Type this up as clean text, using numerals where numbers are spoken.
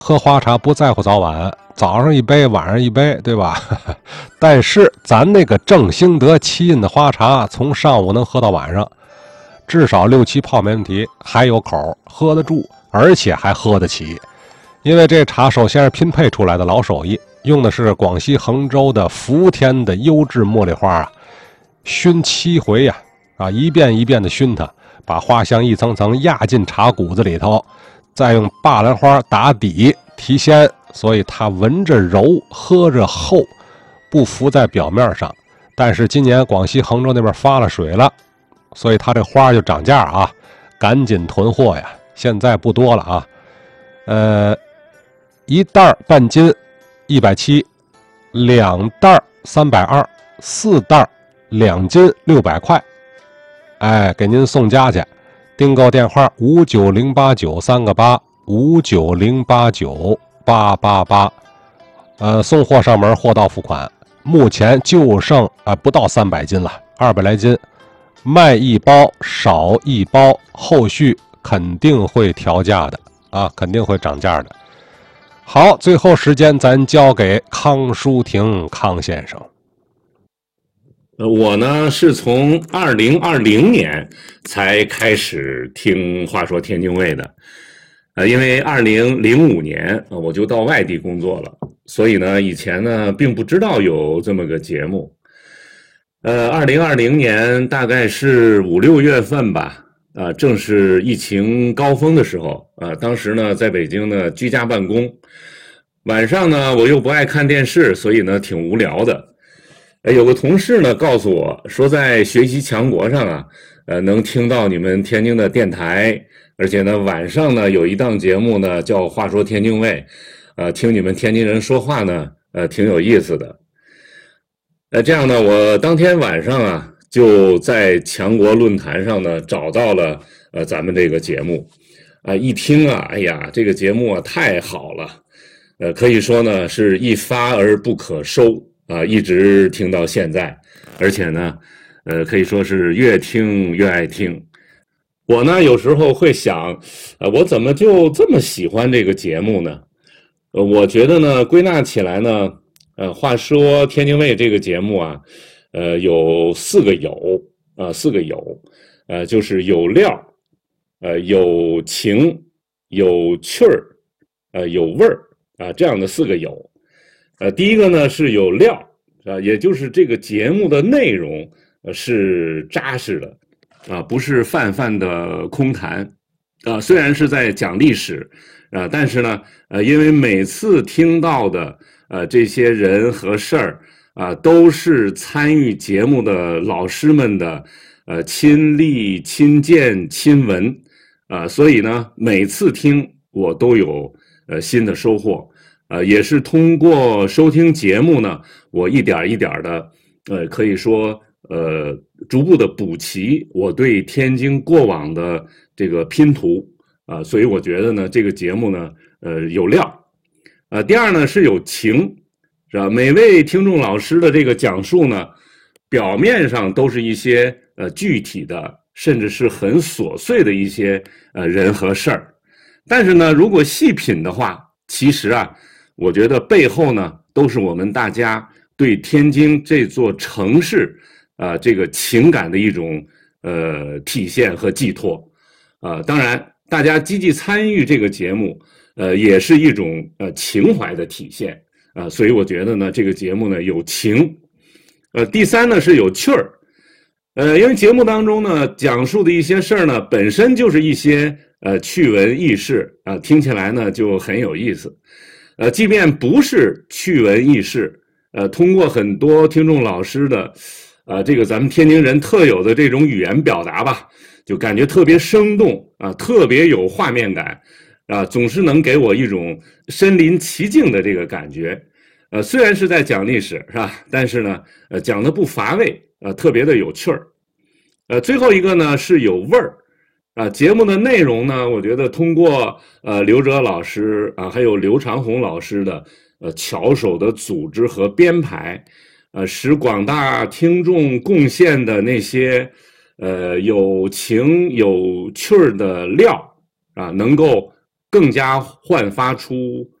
喝花茶不在乎早晚，早上一杯，晚上一杯，对吧？但是咱那个正兴德七印的花茶，从上午能喝到晚上，至少6、7泡没问题，还有口，喝得住，而且还喝得起。因为这茶首先是拼配出来的老手艺，用的是广西衡州的福田的优质茉莉花啊，熏7回呀，一遍一遍的熏它，把花香一层层压进茶谷子里头，再用巴兰花打底提鲜，所以它闻着柔，喝着厚，不浮在表面上。但是今年广西衡州那边发了水了，所以它这花就涨价啊，赶紧囤货呀，现在不多了啊。1袋半斤170，2袋320，4袋2斤600块。哎，给您送家去。订购电话59089个8，590898888。送货上门，货到付款。目前就剩不到300斤了，200来斤，卖一包少一包，后续肯定会调价的啊，肯定会涨价的。好，最后时间咱交给康舒婷康先生。 我呢是从2020年才开始听话说天津卫的，因为2005年我就到外地工作了，所以呢以前呢并不知道有这么个节目。2020年大概是5、6月份吧，正是疫情高峰的时候，当时呢在北京呢居家办公，晚上呢我又不爱看电视，所以呢挺无聊的。有个同事呢告诉我说，在学习强国上啊，能听到你们天津的电台，而且呢晚上呢有一档节目呢叫话说天津卫，听你们天津人说话呢，挺有意思的。这样呢我当天晚上啊就在强国论坛上呢找到了咱们这个节目，一听啊，哎呀，这个节目啊太好了，可以说呢是一发而不可收。一直听到现在，而且呢，可以说是越听越爱听。我呢，有时候会想，我怎么就这么喜欢这个节目呢？我觉得呢，归纳起来呢，话说天津卫这个节目啊，有4个有，4个有，就是有料，有情，有趣儿，有味儿这样的4个有。第一个呢是有料，也就是这个节目的内容是扎实的，不是泛泛的空谈，虽然是在讲历史，但是呢，因为每次听到的这些人和事儿都是参与节目的老师们的亲历、亲见、亲闻，所以呢，每次听我都有新的收获。也是通过收听节目呢，我一点一点的，可以说逐步的补齐我对天津过往的这个拼图所以我觉得呢，这个节目呢，有料。第二呢是有情，是吧？每位听众老师的这个讲述呢，表面上都是一些具体的，甚至是很琐碎的一些人和事儿，但是呢，如果细品的话，其实啊。我觉得背后呢，都是我们大家对天津这座城市这个情感的一种体现和寄托。当然，大家积极参与这个节目，也是一种情怀的体现所以我觉得呢，这个节目呢有情。第三呢是有趣儿，因为节目当中呢讲述的一些事儿呢，本身就是一些趣闻轶事听起来呢就很有意思。即便不是趣闻轶事，通过很多听众老师的，这个咱们天津人特有的这种语言表达吧，就感觉特别生动特别有画面感总是能给我一种身临其境的这个感觉。虽然是在讲历史，是吧？但是呢，讲的不乏味，特别的有趣儿。最后一个呢是有味儿。节目的内容呢，我觉得通过刘哲老师还有刘长红老师的巧手的组织和编排，使广大听众贡献的那些有情有趣的料能够更加焕发出